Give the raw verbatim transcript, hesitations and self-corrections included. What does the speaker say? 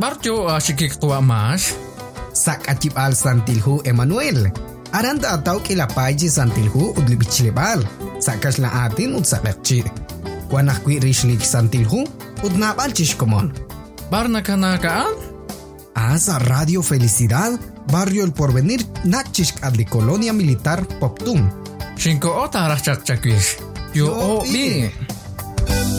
barrio ashikik tua mas. Sak achip al Santilhu Emmanuel. Aranda ataw kila paji Santilhu udlibichilebal. Sakas la atin ud sakakchi. Wanak kwi rishlik Santilhu ud nabal chishkomon. Barna kanakaan? Asa Radio Felicidad, Barrio El Porvenir, Nakchishk adli Colonia Militar Poptum. Shinko ota rachak chakwish. Yo o bi.